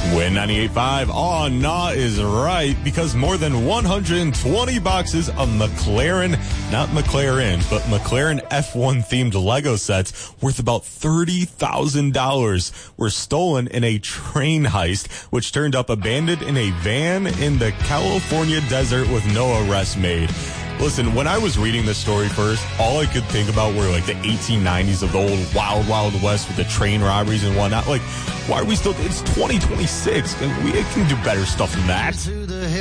Win 98.5. Oh, nah is right, because more than 120 boxes of McLaren, not McLaren, but McLaren F1 themed Lego sets worth about $30,000 were stolen in a train heist, which turned up abandoned in a van in the California desert with no arrest made. Listen, when I was reading this story first, all I could think about were like the 1890s of the old Wild Wild West with the train robberies and whatnot. Like, why are we still, it's 2026 and we can do better stuff than that.